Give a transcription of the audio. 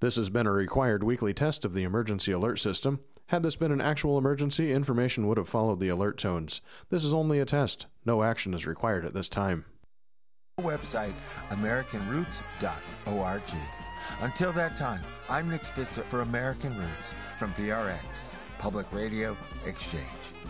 This has been a required weekly test of the emergency alert system. Had this been an actual emergency, information would have followed the alert tones. This is only a test. No action is required at this time. Website AmericanRoots.org. Until that time, I'm Nick Spitzer for American Roots from PRX, Public Radio Exchange.